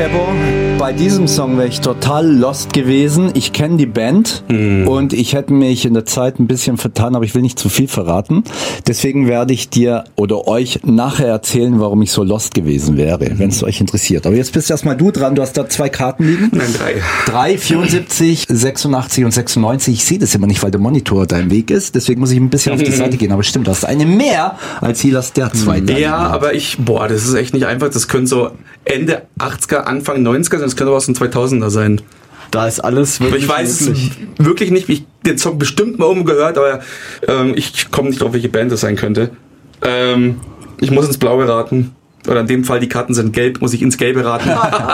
Kebo, bei diesem Song wäre ich total lost gewesen. Ich kenne die Band und ich hätte mich in der Zeit ein bisschen vertan, aber ich will nicht zu viel verraten. Deswegen werde ich dir oder euch nachher erzählen, warum ich so lost gewesen wäre, wenn es euch interessiert. Aber jetzt bist erstmal du dran. Du hast da 2 Karten liegen. Nein, 3, 74, 86 und 96. Ich sehe das immer nicht, weil der Monitor dein Weg ist. Deswegen muss ich ein bisschen auf die Seite gehen. Aber stimmt, du hast eine mehr als Silas der 2. Ja, aber das ist echt nicht einfach. Das können so Ende 80er, Anfang 90er sein. Das könnte aber aus den 2000er sein. Da ist alles wirklich. Ich weiß wirklich nicht, wie ich den Song bestimmt mal umgehört, aber ich komme nicht drauf, welche Band das sein könnte. Ich muss ins Blaue raten. Oder in dem Fall, die Karten sind gelb, muss ich ins Gelbe raten.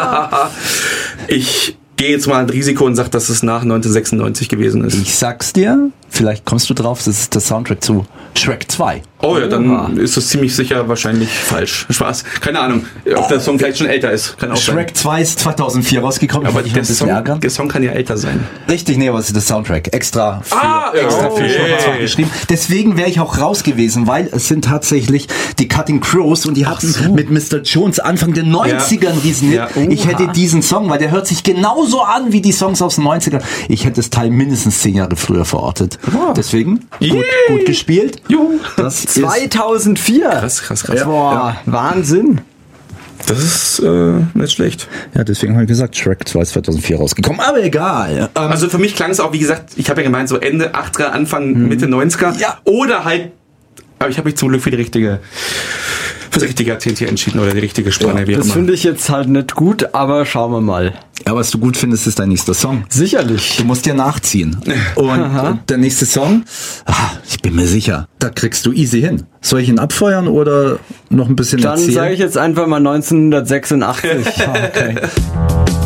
Ich gehe jetzt mal ein Risiko und sage, dass es nach 1996 gewesen ist. Ich sag's dir, vielleicht kommst du drauf, das ist der Soundtrack zu Shrek 2. Oh ja, dann ist das ziemlich sicher wahrscheinlich falsch. Spaß. Keine Ahnung, ob der Song vielleicht schon älter ist. Kann auch Shrek 2 ist 2004 rausgekommen. Aber der Song kann ja älter sein. Richtig, nee, aber es ist der Soundtrack. Extra für Shrek 2 geschrieben. Deswegen wäre ich auch raus gewesen, weil es sind tatsächlich die Cutting Crows und die hatten mit Mr. Jones Anfang der 90er einen Riesen Hit. Ich hätte diesen Song, weil der hört sich genauso an wie die Songs aus den 90ern. Ich hätte das Teil mindestens 10 Jahre früher verortet. Deswegen, gut gespielt. Das 2004. Krass. Boah, Wahnsinn. Das ist nicht schlecht. Ja, deswegen habe ich gesagt, Shrek 2 ist 2004 rausgekommen. Aber egal. Also für mich klang es auch, wie gesagt, ich habe ja gemeint, so Ende 80er, Anfang, Mitte 90er. Ja. Oder halt, aber ich habe mich zum Glück für das richtige Jahrzehnt hier entschieden oder die richtige Spanne. Ja, das finde ich jetzt halt nicht gut, aber schauen wir mal. Ja, was du gut findest, ist dein nächster Song. Sicherlich. Du musst ja nachziehen. Und der nächste Song, ich bin mir sicher, da kriegst du easy hin. Soll ich ihn abfeuern oder noch ein bisschen erzählen? Dann sage ich jetzt einfach mal 1986. Okay.